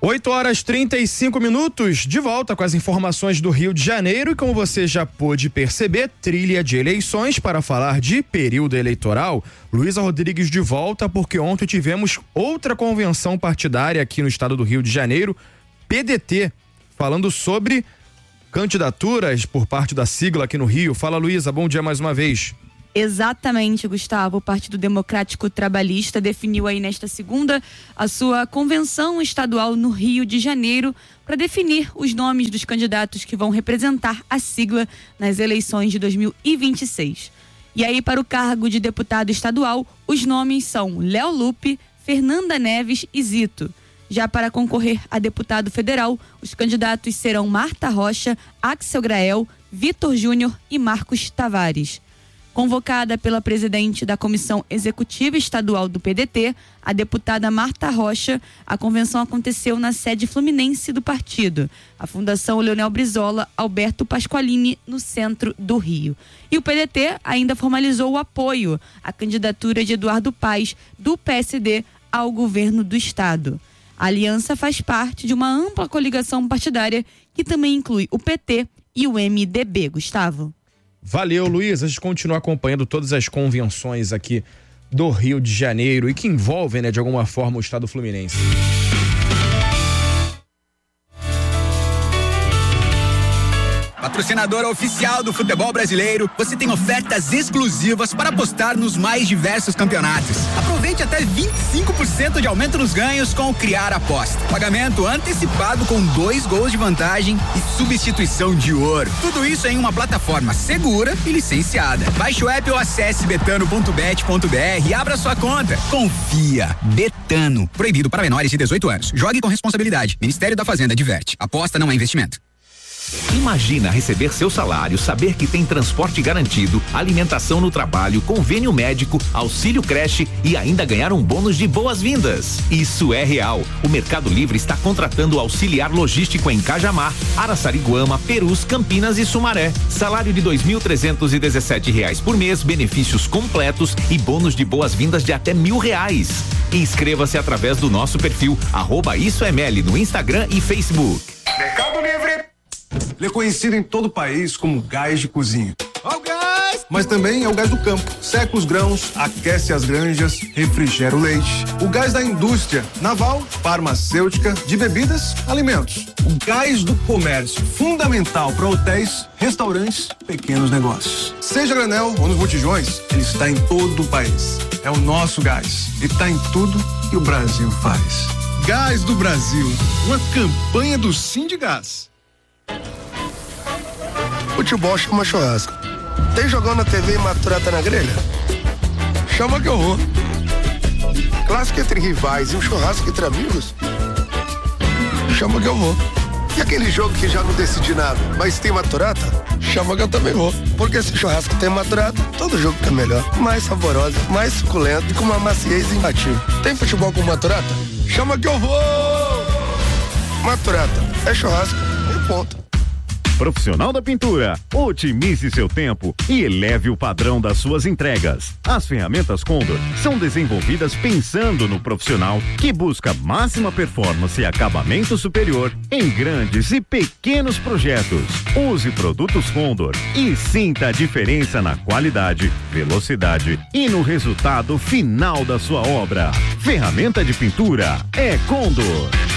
8h35, de volta com as informações do Rio de Janeiro e, como você já pôde perceber, trilha de eleições para falar de período eleitoral. Luísa Rodrigues de volta, porque ontem tivemos outra convenção partidária aqui no estado do Rio de Janeiro, PDT, falando sobre candidaturas por parte da sigla aqui no Rio. Fala, Luísa, bom dia mais uma vez. Exatamente, Gustavo. O Partido Democrático Trabalhista definiu aí nesta segunda a sua convenção estadual no Rio de Janeiro para definir os nomes dos candidatos que vão representar a sigla nas eleições de 2026. E aí, para o cargo de deputado estadual, os nomes são Léo Lupe, Fernanda Neves e Zito. Já para concorrer a deputado federal, os candidatos serão Marta Rocha, Axel Grael, Vitor Júnior e Marcos Tavares. Convocada pela presidente da Comissão Executiva Estadual do PDT, a deputada Marta Rocha, a convenção aconteceu na sede fluminense do partido, a Fundação Leonel Brizola Alberto Pasqualini, no centro do Rio. E o PDT ainda formalizou o apoio à candidatura de Eduardo Paes, do PSD, ao governo do estado. A aliança faz parte de uma ampla coligação partidária que também inclui o PT e o MDB, Gustavo. Valeu, Luiz. A gente continua acompanhando todas as convenções aqui do Rio de Janeiro e que envolvem, de alguma forma, o estado fluminense. Patrocinadora oficial do futebol brasileiro, você tem ofertas exclusivas para apostar nos mais diversos campeonatos. Aproveite até 25% de aumento nos ganhos com o Criar Aposta. Pagamento antecipado com 2 gols de vantagem e substituição de ouro. Tudo isso em uma plataforma segura e licenciada. Baixe o app ou acesse betano.bet.br e abra sua conta. Confia. Betano. Proibido para menores de 18 anos. Jogue com responsabilidade. Ministério da Fazenda adverte. Aposta não é investimento. Imagina receber seu salário, saber que tem transporte garantido, alimentação no trabalho, convênio médico, auxílio creche e ainda ganhar um bônus de boas-vindas. Isso é real. O Mercado Livre está contratando auxiliar logístico em Cajamar, Araçariguama, Perus, Campinas e Sumaré. Salário de R$ 2.317 por mês, benefícios completos e bônus de boas-vindas de até R$1.000. Inscreva-se através do nosso perfil @IsoEML no Instagram e Facebook. Mercado Livre. Ele é conhecido em todo o país como gás de cozinha. Ó o gás! Mas também é o gás do campo. Seca os grãos, aquece as granjas, refrigera o leite. O gás da indústria naval, farmacêutica, de bebidas, alimentos. O gás do comércio, fundamental para hotéis, restaurantes, pequenos negócios. Seja granel ou nos botijões, ele está em todo o país. É o nosso gás e está em tudo que o Brasil faz. Gás do Brasil, uma campanha do Sindigás. Futebol chama churrasco. Tem jogão na TV e maturata na grelha? Chama que eu vou. Clássico entre rivais e um churrasco entre amigos? Chama que eu vou. E aquele jogo que já não decidi nada, mas tem maturata? Chama que eu também vou. Porque se churrasco tem maturata, todo jogo fica melhor. Mais saborosa, mais suculento e com uma maciez imbatível. Tem futebol com maturata? Chama que eu vou! Maturata é churrasco e ponto. Profissional da Pintura, otimize seu tempo e eleve o padrão das suas entregas. As ferramentas Condor são desenvolvidas pensando no profissional que busca máxima performance e acabamento superior em grandes e pequenos projetos. Use produtos Condor e sinta a diferença na qualidade, velocidade e no resultado final da sua obra. Ferramenta de pintura é Condor.